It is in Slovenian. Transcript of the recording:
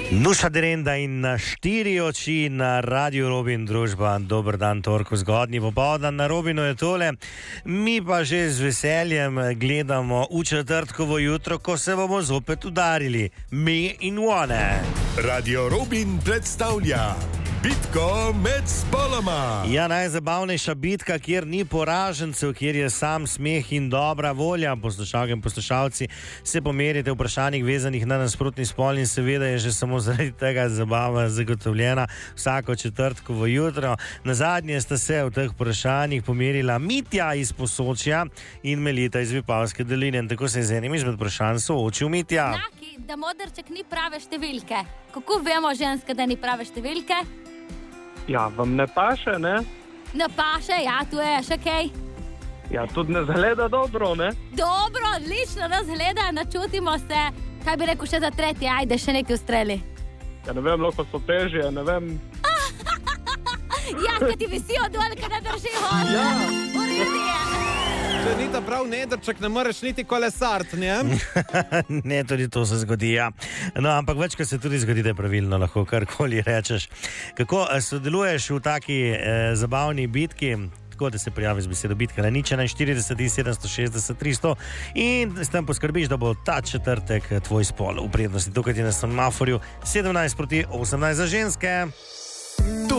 Nuša Derenda in na 4 oči na Radio Robin družba. Dober dan, torko zgodnji popoldan. Na Robinu je tole. Mi pa že z veseljem gledamo v četrtkovo jutro, ko se bomo zopet udarili. Me in one. Radio Robin predstavlja bitko med spoloma. Ja, najzabavnejša bitka, kjer ni poražencev, kjer je sam smeh in dobra volja. Poslušalke in poslušalci, se pomerite v vprašanjih vezanih na nasprotni spol in seveda je že samo zaradi tega zabava zagotovljena vsako četrtkovo jutro. Nazadnje sta se v teh vprašanjih pomerila Mitja iz Posočja in Melita iz Vipavske doline. In tako se je z enim izmed vprašanj soočil Mitja. Znaki, da modrček ni prave številke. Kako vemo ženske, da ni prave številke? Ja, vam ne paše, ne? Ne paše, ja, tu je še kaj. Ja, tudi ne zgleda dobro, ne? Dobro, odlično nas gleda, načutimo se. Kaj bi rekel še za tretje, ajde, še nekaj ustreli. Ja, ne vem, lahko so težje, ne vem. Ja, kad ti visijo dol, kad ne drži hod. Ja. Uredi je. Če ni ta prav nedrček, ne moreš niti kolesart, ne? Ne, tudi to se zgodi, ja. No, ampak večkrat se tudi zgodi, da je pravilno, lahko karkoli rečeš. Kako sodeluješ v taki zabavni bitki? Tako da se prijavi z besedo bitka na 041 760 300 in s tem poskrbiš, da bo ta četrtek tvoj spol v prednosti. Tukaj je na semaforju 17 proti 18 za ženske.